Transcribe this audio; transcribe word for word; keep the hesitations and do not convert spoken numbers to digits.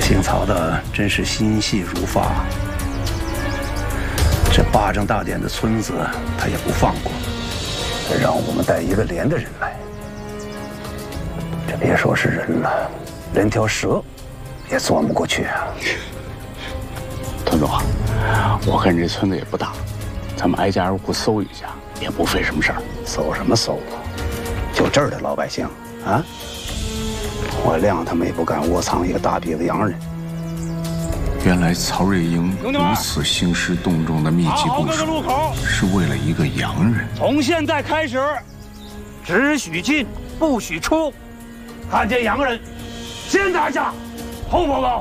姓曹的真是心细如发，这巴掌大点的村子他也不放过，让我们带一个连的人来，这别说是人了，连条蛇也钻不过去啊！ 团总，我看这村子也不大，咱们挨家挨户搜一下，也不费什么事儿。 搜什么搜啊？就这儿的老百姓啊！我谅他们也不敢窝藏一个大鼻子洋人。 原来曹瑞英如此兴师动众的密集部署，是为了一个洋人。 从现在开始，只许进，不许出。看见洋人，先拿下，后报告。